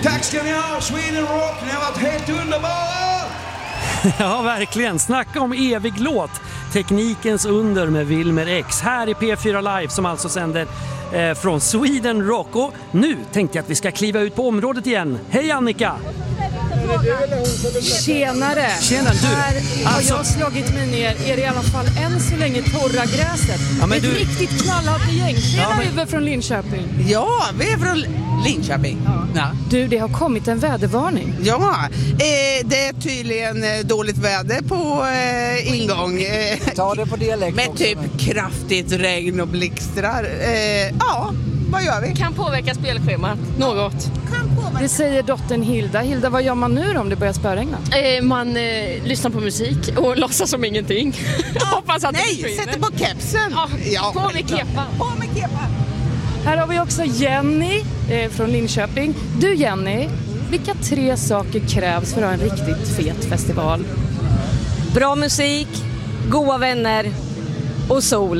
Tack ska ni ha, Sweden Rock. Ni har varit helt underbara. Ja, verkligen. Snacka om evig låt. Teknikens under med Wilmer X. Här i P4 Live som alltså sänder från Sweden Rock. Och nu tänkte jag att vi ska kliva ut på området igen. Hej Annika! Tjenare! Tjena, du! Här har jag slagit mig ner, är det i alla fall än så länge torra gräset. Ja, men ett riktigt knallhatt gäng. Tjena Uwe från Linköping. Ja, vi är från Linköping. Ja. Du, det har kommit en vädervarning. Ja, det är tydligen dåligt väder på ingång. Ta det på dialekt med också, typ kraftigt regn och blixtrar. Ja, vad gör vi? Kan påverka spelschemat något. Det säger dottern Hilda. Hilda, vad gör man nu om det börjar spöregna? Man lyssnar på musik och låtsas som ingenting. Hoppas att Nej, sätter på kepsen. Ja, på med kepa. På med kepa. Här har vi också Jenny från Linköping. Du Jenny, vilka 3 saker krävs för att ha en riktigt fet festival? Bra musik, goda vänner och sol.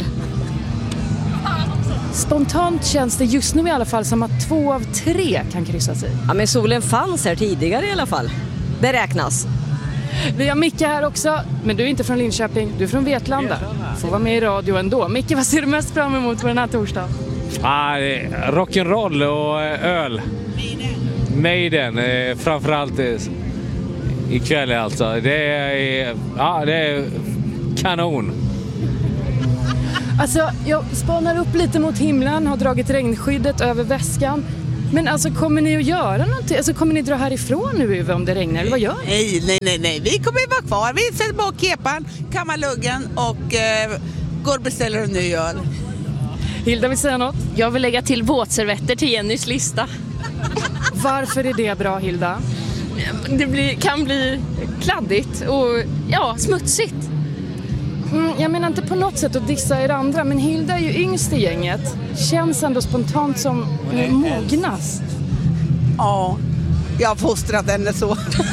Spontant känns det just nu i alla fall som att 2 av 3 kan kryssa sig. Ja, men solen fanns här tidigare i alla fall. Beräknas. Vi har Micke här också, men du är inte från Linköping, du är från Vetlanda. Får vara med i radio ändå. Micke, vad ser du mest fram emot på den här torsdagen? Rock'n'roll och öl. Maiden, framförallt ikväll alltså. Det är kanon. Alltså, jag spanar upp lite mot himlen, har dragit regnskyddet över väskan. Men alltså, kommer ni att göra någonting? Alltså, kommer ni dra härifrån nu Uwe om det regnar? Eller vad gör ni? Nej. Vi kommer att vara kvar. Vi sätter på kepan, kammar luggen och går och beställer en ny öl. Hilda vill säga något? Jag vill lägga till våtservetter till Jennys lista. Varför är det bra, Hilda? Det kan bli kladdigt och smutsigt. Jag menar inte på något sätt att dissa er andra, men Hilda är ju yngst i gänget. Känns ändå spontant som mognas. Ja, jag har fostrat henne så.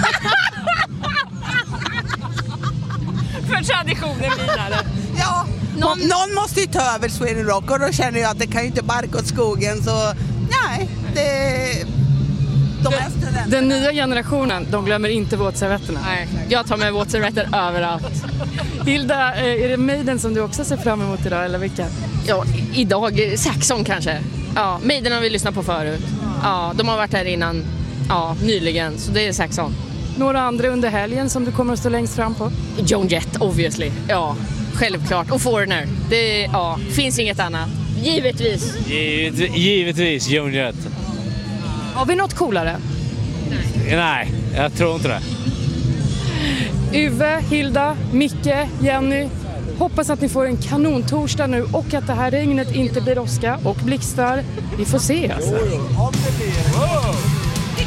För traditionen vidare. Ja, någon måste ju ta över Sweden Rock och då känner jag att det kan ju inte barka åt skogen så nej, Den nya generationen, de glömmer inte våtservetterna. Nej, jag tar med våtservetter överallt. Hilda, är det Maiden som du också ser fram emot idag eller vilka? Ja, idag Saxon kanske. Ja, Maiden har vi lyssnat på förut. Ja, de har varit här innan, nyligen, så det är Saxon. Några andra under helgen som du kommer att stå längst fram på? Joan Jett, obviously. Ja, självklart. Och Foreigner. Det finns inget annat. Givetvis Joan Jett. Har vi något coolare? Nej, jag tror inte det. Uwe, Hilda, Micke, Jenny. Hoppas att ni får en kanontorsdag nu och att det här regnet inte blir åska och blixtar. Vi får se alltså.